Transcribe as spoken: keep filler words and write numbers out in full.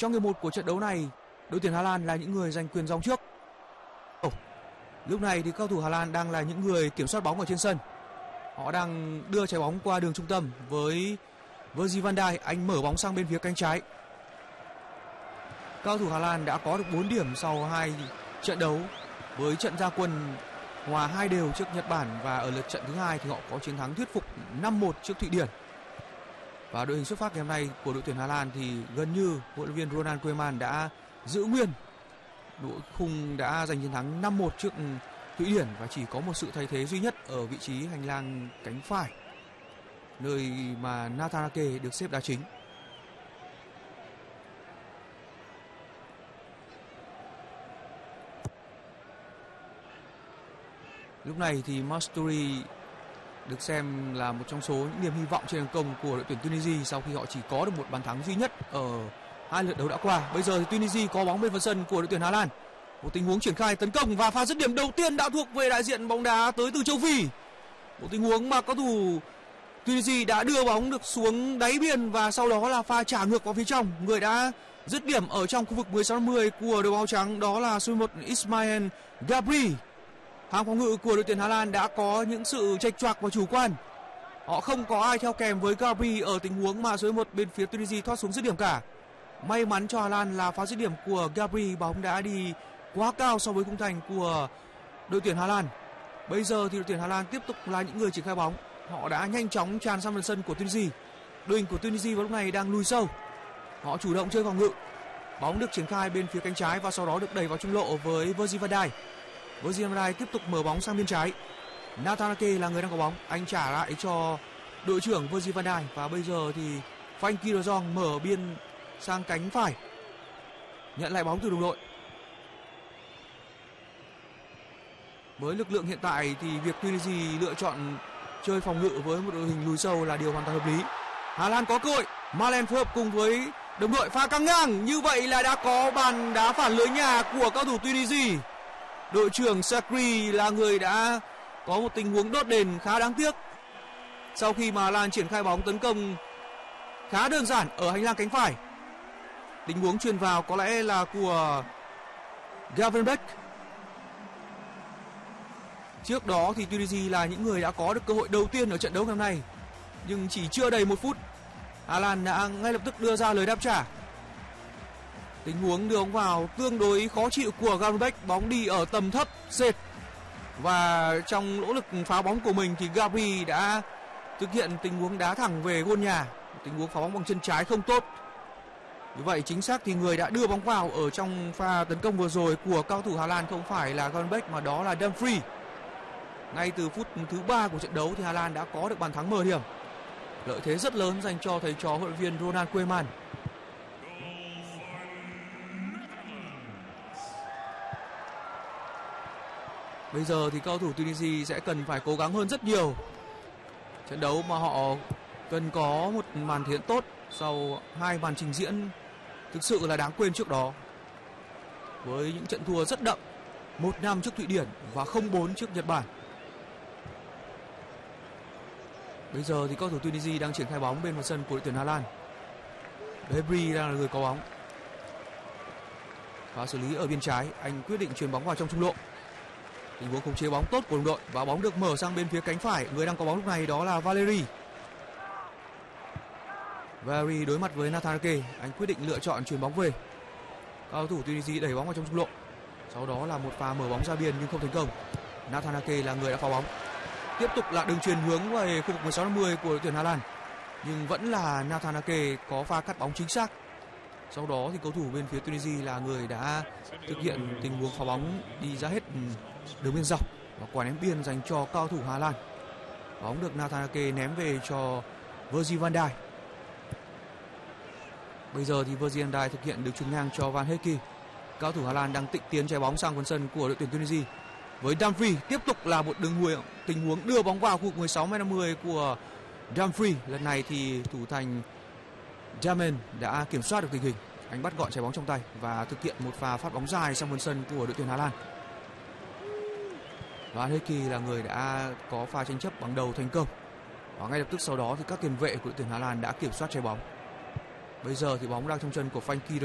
Trong hiệp một của trận đấu này, đội tuyển Hà Lan là những người giành quyền rong trước. Oh, lúc này thì cầu thủ Hà Lan đang là những người kiểm soát bóng ở trên sân. Họ đang đưa trái bóng qua đường trung tâm với Virgil van Dijk, anh mở bóng sang bên phía cánh trái. Cầu thủ Hà Lan đã có được bốn điểm sau hai trận đấu với trận ra quân hòa hai đều trước Nhật Bản, và ở lượt trận thứ hai thì họ có chiến thắng thuyết phục năm một trước Thụy Điển. Và đội hình xuất phát ngày hôm nay của đội tuyển Hà Lan thì gần như huấn luyện viên Ronald Koeman đã giữ nguyên đội khung đã giành chiến thắng năm một trước Thụy Điển, và chỉ có một sự thay thế duy nhất ở vị trí hành lang cánh phải, nơi mà Nathan Ake được xếp đá chính. Lúc này thì Masturi được xem là một trong số những niềm hy vọng trên hàng công của đội tuyển Tunisia sau khi họ chỉ có được một bàn thắng duy nhất ở hai lượt đấu đã qua. Bây giờ thì Tunisia có bóng bên phần sân của đội tuyển Hà Lan. Một tình huống triển khai tấn công và pha dứt điểm đầu tiên đã thuộc về đại diện bóng đá tới từ châu Phi. Một tình huống mà cầu thủ Tunisia đã đưa bóng được xuống đáy biên và sau đó là pha trả ngược vào phía trong. Người đã dứt điểm ở trong khu vực mười sáu mươi của đội áo trắng đó là số một Ismail Gabri. Hàng phòng ngự của đội tuyển Hà Lan đã có những sự chệch choạc và chủ quan. Họ không có ai theo kèm với Gabri ở tình huống mà số một bên phía Tunisia thoát xuống dứt điểm cả. May mắn cho Hà Lan là pha dứt điểm của Gabri, bóng đã đi quá cao so với khung thành của đội tuyển Hà Lan. Bây giờ thì đội tuyển Hà Lan tiếp tục là những người triển khai bóng. Họ đã nhanh chóng tràn sang phần sân của Tunisia. Đội hình của Tunisia vào lúc này đang lùi sâu. Họ chủ động chơi phòng ngự. Bóng được triển khai bên phía cánh trái và sau đó được đẩy vào trung lộ với Virgil van Dijk. Virgil van Dijk tiếp tục mở bóng sang bên trái. Nathan Ake là người đang có bóng, anh trả lại cho đội trưởng Virgil van Dijk, và bây giờ thì Frenkie de Jong mở biên sang cánh phải, nhận lại bóng từ đồng đội. Với lực lượng hiện tại thì việc Tunisia lựa chọn chơi phòng ngự với một đội hình lùi sâu là điều hoàn toàn hợp lý. Hà Lan có cơ hội, Malen phối hợp cùng với đồng đội pha căng ngang, như vậy là đã có bàn đá phản lưới nhà của cầu thủ Tunisia. Đội trưởng Sakri là người đã có một tình huống đốt đền khá đáng tiếc sau khi mà Hà Lan triển khai bóng tấn công khá đơn giản ở hành lang cánh phải. Tình huống chuyền vào có lẽ là của Gravenberch. Trước đó thì Tunisia là những người đã có được cơ hội đầu tiên ở trận đấu ngày hôm nay, nhưng chỉ chưa đầy một phút Hà Lan đã ngay lập tức đưa ra lời đáp trả. Tình huống đưa bóng vào tương đối khó chịu của Gravenberch, bóng đi ở tầm thấp sệt, và trong nỗ lực phá bóng của mình thì Gabri đã thực hiện tình huống đá thẳng về gôn nhà, tình huống phá bóng bằng chân trái không tốt. Như vậy chính xác thì người đã đưa bóng vào ở trong pha tấn công vừa rồi của cầu thủ Hà Lan không phải là Gravenberch mà đó là Dumfries. Ngay từ phút thứ ba của trận đấu thì Hà Lan đã có được bàn thắng mở điểm, lợi thế rất lớn dành cho thầy trò huấn luyện viên Ronald Koeman. Bây giờ thì cầu thủ Tunisia sẽ cần phải cố gắng hơn rất nhiều. Trận đấu mà họ cần có một màn thể hiện tốt sau hai màn trình diễn thực sự là đáng quên trước đó. Với những trận thua rất đậm, một năm trước Thụy Điển và không bốn trước Nhật Bản. Bây giờ thì cầu thủ Tunisia đang triển khai bóng bên phần sân của đội tuyển Hà Lan. Debri đang là người có bóng. Và xử lý ở biên trái, anh quyết định chuyền bóng vào trong trung lộ. Tình huống khống chế bóng tốt của đồng đội và bóng được mở sang bên phía cánh phải. Người đang có bóng lúc này đó là Valeri. Valeri đối mặt với Nathan Ake, anh quyết định lựa chọn chuyền bóng về. Cầu thủ Tunisia đẩy bóng vào trong trung lộ. Sau đó là một pha mở bóng ra biên nhưng không thành công. Nathan Ake là người đã phá bóng. Tiếp tục là đường chuyền hướng về khu vực mười sáu năm mươi của đội tuyển Hà Lan, nhưng vẫn là Nathan Ake có pha cắt bóng chính xác. Sau đó thì cầu thủ bên phía Tunisia là người đã thực hiện tình huống phá bóng đi ra hết đường biên dọc và quả ném biên dành cho cầu thủ Hà Lan. Bóng được Nathan Ake ném về cho Virgil van Dijk. Bây giờ thì Virgil van Dijk thực hiện được chuyền ngang cho Van Hecke. Cầu thủ Hà Lan đang tịnh tiến trái bóng sang phần sân của đội tuyển Tunisia. Với Dumfries tiếp tục là một đường huống tình huống đưa bóng vào khu vực mười sáu mét năm mươi của Dumfries. Lần này thì thủ thành Damen đã kiểm soát được tình hình. Anh bắt gọn trái bóng trong tay và thực hiện một pha phát bóng dài sang phần sân của đội tuyển Hà Lan. Van Hecke là người đã có pha tranh chấp bằng đầu thành công. Và ngay lập tức sau đó thì các tiền vệ của đội tuyển Hà Lan đã kiểm soát trái bóng. Bây giờ thì bóng đang trong chân của Frenkie